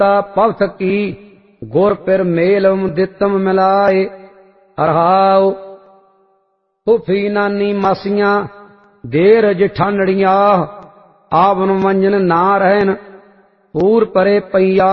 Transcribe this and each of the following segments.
ता पवथ की गुर पिर मेलम दितम मिलाए। रहाओ फूफी नानी मासियां देर जिठानड़िया आवन मंजन ना रहन पूर परे पैया।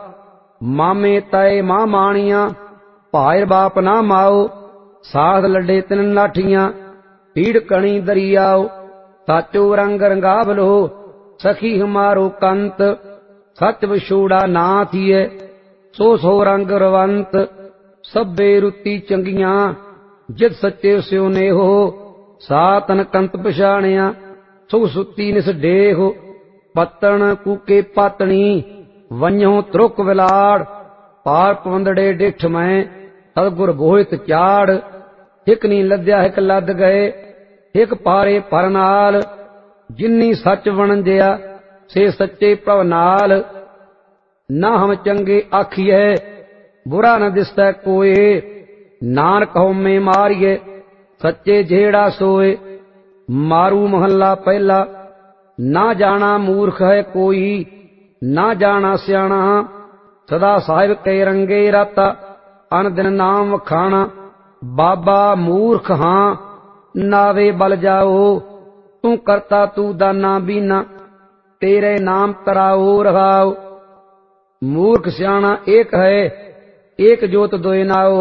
मामे तय मां माणिया भाई बाप ना माओ साध लड्डे तिन लाठियां पीड़ कणी दरियाओ। साचो रंग रंगावलो सखी हमारो कंत सच विछोड़ा ना थिए सो सो रंग रवंत। सभे रुति चंगियां जित सच्चे स्यो ने हो सातन कंत पछाणिया सो सुती निस डेहो। पत्तन कूके पातनी वन्यो त्रुक विलाड़ पार पवंदड़े डिठ में सतगुर बोहित चाड़। हिक नी लद्या हिक लद गए हिक पारे पर नाल जिन्नी सच वणंजिया से सच्चे प्रभ नाल। ना हम चंगे आखिए बुरा न दिसै कोय नानक होमे मारिए सच्चे जेड़ा सोए। मारू महला पहला ना जाना मूर्ख है कोई ना जाना सियाणा। सदा साहिब के रंगे राता अन दिन नाम खाना। बाबा मूर्ख हां नावे बल जाओ तू करता तू दाना बीना तेरे नाम तराओ रहाओ। मूर्ख सियाणा एक है एक जोत दोय नाओ।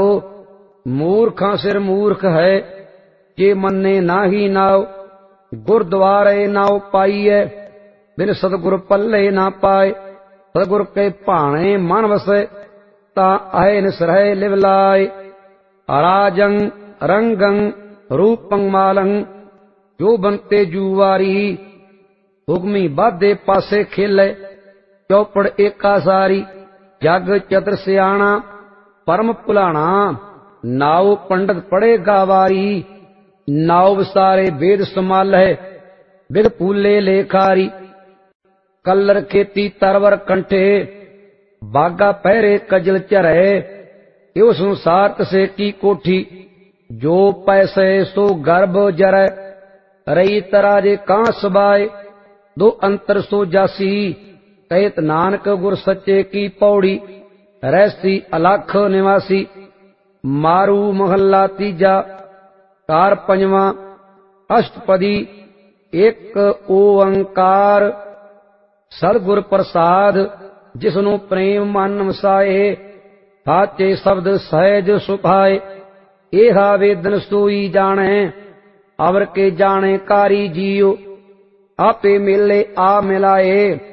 मूर्खा सिर मूर्ख है जे मन्ने नाही नाओ। गुरद्वारे नाओ पाईए बिन सतगुर पल्ले ना पाए। सतगुर के भाणे मन वसे ता आए निसरह लिव लाए। अराजं रंगं रूपं मालं जो बनते जुवारी। हुक्मी बाधे पासे खेले चौपड़ एका सारी। जग चतुर सियाणा परम भुलाणा नाओ पंडित पढ़े गावारी। नाओ विसारे वेद संभाले विद फूले लेखारी। कलर खेती तरवर कंठे बागा पहरे कजल चरे। यो संसार तसे की कोठी जो पैसे सो गर्भ जरै। रही तराजे कां सबाए दो अंतर सो जासी। कहत नानक गुर सच्चे की पौड़ी रहसी अलख निवासी। मारू महला तीजा कार पंजवा अष्टपदी एक ओंकार। सतगुर प्रसाद जिसनु प्रेम मन वसाए साचे शब्द सहज सुभाए। एहा वेदन सोई जाने अवर के जाने कारी जियो आपे मिले आ मिलाए।